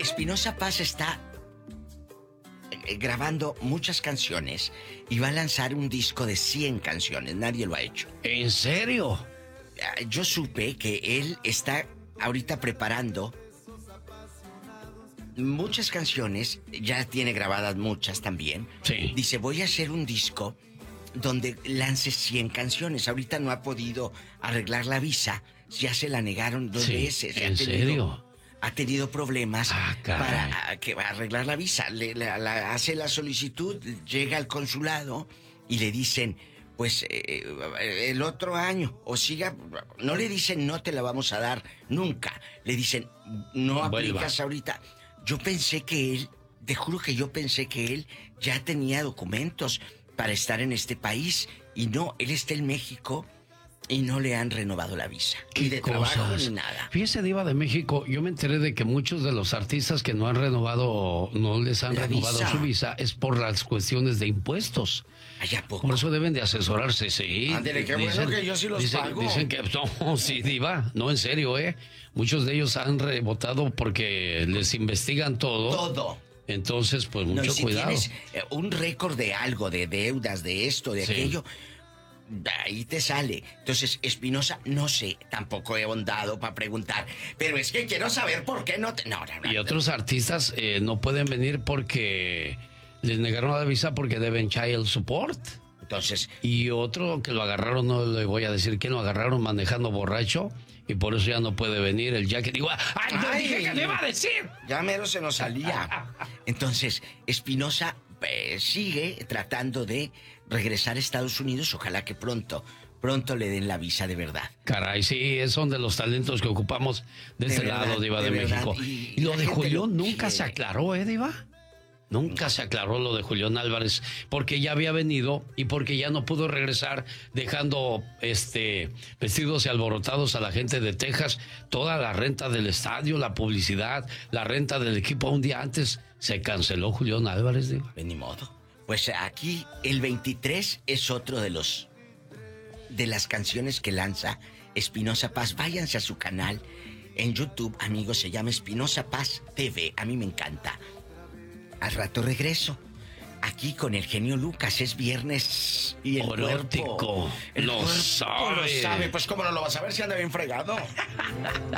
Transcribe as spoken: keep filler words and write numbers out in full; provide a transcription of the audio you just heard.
Espinosa Paz está eh, grabando muchas canciones y va a lanzar un disco de cien canciones. Nadie lo ha hecho. ¿En serio? Yo supe que él está ahorita preparando muchas canciones, ya tiene grabadas muchas también. Sí. Dice, voy a hacer un disco donde lance cien canciones. Ahorita no ha podido arreglar la visa, ya se la negaron dos sí, veces. ¿En ha tenido, serio? Ha tenido problemas ah, para a, que, arreglar la visa. Le, la, la, hace la solicitud, llega al consulado y le dicen, pues eh, el otro año, o siga, no le dicen no te la vamos a dar nunca, le dicen no aplicas ahorita. Yo pensé que él, te juro que yo pensé que él ya tenía documentos para estar en este país y no, él está en México y no le han renovado la visa. Ni de cosas? trabajo ni nada. Fíjese, Diva de México, yo me enteré de que muchos de los artistas que no han renovado, no les han la renovado visa. su visa, es por las cuestiones de impuestos. Allá poco. Por eso deben de asesorarse, sí. Ándele, qué bueno que yo sí los dicen, pago. Dicen que, no, sí, Diva, no, en serio, ¿eh? Muchos de ellos han rebotado porque les investigan todo. Todo. Entonces, pues mucho no, y si cuidado. tienes eh, un récord de algo, de deudas, de esto, de sí. aquello, ahí te sale. Entonces, Espinosa, no sé, tampoco he ahondado para preguntar, pero es que quiero saber por qué no te... No, no, no, y otros artistas eh, no pueden venir porque les negaron la visa porque deben child support. Entonces... Y otro que lo agarraron, no le voy a decir quién lo agarraron manejando borracho y por eso ya no puede venir el Jack. Digo, ¡ay, no dije que le iba a decir! Ya mero se nos salía. Entonces, Espinosa eh, sigue tratando de regresar a Estados Unidos. Ojalá que pronto, pronto le den la visa de verdad. Caray, sí, son de los talentos que ocupamos de, de este verdad, lado, Diva de, de México. Y, y lo de Julián nunca se aclaró, ¿eh, Diva? Nunca se aclaró lo de Julián Álvarez, porque ya había venido y porque ya no pudo regresar, dejando este vestidos y alborotados a la gente de Texas. Toda la renta del estadio, la publicidad, la renta del equipo. Un día antes se canceló Julián Álvarez. Diva. Ni modo. Pues aquí el veintitrés es otro de los de las canciones que lanza Espinosa Paz. Váyanse a su canal en YouTube, amigos, se llama Espinosa Paz T V. A mí me encanta. Al rato regreso. Aquí con el genio Lucas. Es viernes y el Erótico. cuerpo... El lo cuerpo sabe. lo sabe. Pues cómo no lo vas a ver si anda bien fregado.